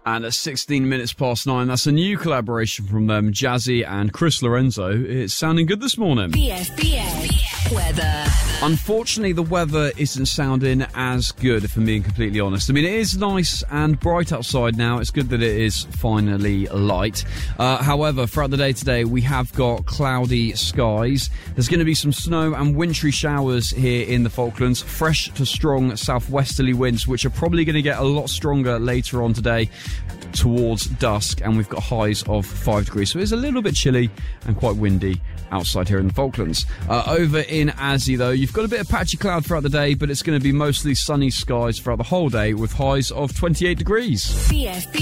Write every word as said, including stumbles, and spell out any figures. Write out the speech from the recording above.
And at sixteen minutes past nine, that's a new collaboration from them, Jazzy and Chris Lorenzo. It's sounding good this morning. B F B A weather. Unfortunately, the weather isn't sounding as good, if I'm being completely honest. I mean, it is nice and bright outside now. It's good that it is finally light. Uh, however, throughout the day today, we have got cloudy skies. There's going to be some snow and wintry showers here in the Falklands. Fresh to strong southwesterly winds, which are probably going to get a lot stronger later on today towards dusk, and we've got highs of five degrees, so it's a little bit chilly and quite windy outside here in the Falklands. Uh, over in Aussie, though, you've got a bit of patchy cloud throughout the day, but it's going to be mostly sunny skies throughout the whole day with highs of twenty-eight degrees. B F B